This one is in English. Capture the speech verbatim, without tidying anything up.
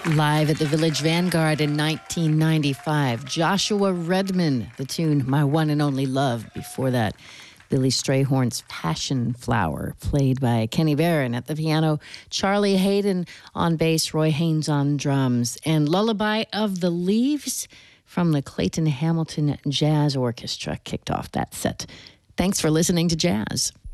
Live at the Village Vanguard in nineteen ninety-five, Joshua Redman, the tune My One and Only Love. Before that, Billy Strayhorn's Passion Flower, played by Kenny Barron at the piano, Charlie Hayden on bass, Roy Haynes on drums, and Lullaby of the Leaves from the Clayton Hamilton Jazz Orchestra kicked off that set. Thanks for listening to Jazz.